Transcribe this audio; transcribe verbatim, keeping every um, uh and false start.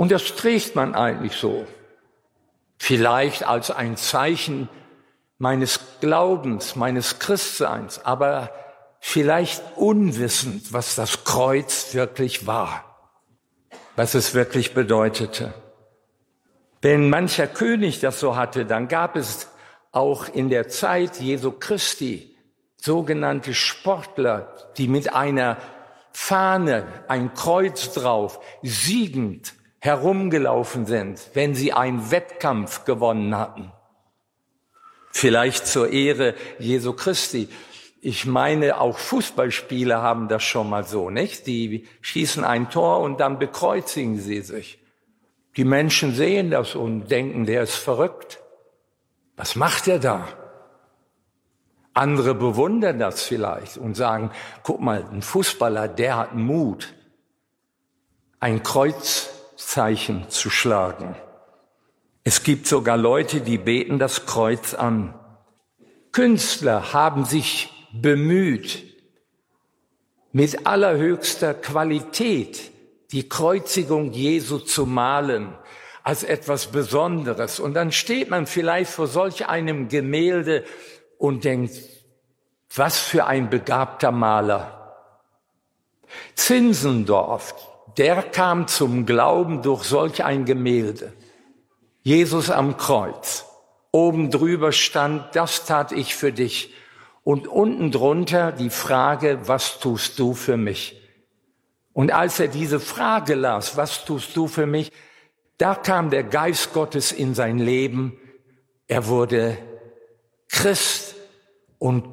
Und das trägt man eigentlich so. Vielleicht als ein Zeichen meines Glaubens, meines Christseins, aber vielleicht unwissend, was das Kreuz wirklich war, was es wirklich bedeutete. Wenn mancher König das so hatte, dann gab es auch in der Zeit Jesu Christi sogenannte Sportler, die mit einer Fahne, ein Kreuz drauf, siegend herumgelaufen sind, wenn sie einen Wettkampf gewonnen hatten. Vielleicht zur Ehre Jesu Christi. Ich meine, auch Fußballspieler haben das schon mal so, nicht? Die schießen ein Tor und dann bekreuzigen sie sich. Die Menschen sehen das und denken, der ist verrückt. Was macht er da? Andere bewundern das vielleicht und sagen, guck mal, ein Fußballer, der hat Mut, ein Kreuzzeichen zu schlagen. Es gibt sogar Leute, die beten das Kreuz an. Künstler haben sich bemüht, mit allerhöchster Qualität die Kreuzigung Jesu zu malen als etwas Besonderes. Und dann steht man vielleicht vor solch einem Gemälde und denkt, was für ein begabter Maler. Zinzendorf, der kam zum Glauben durch solch ein Gemälde. Jesus am Kreuz. Oben drüber stand, das tat ich für dich. Und unten drunter die Frage, was tust du für mich? Und als er diese Frage las, was tust du für mich? Da kam der Geist Gottes in sein Leben. Er wurde Christ und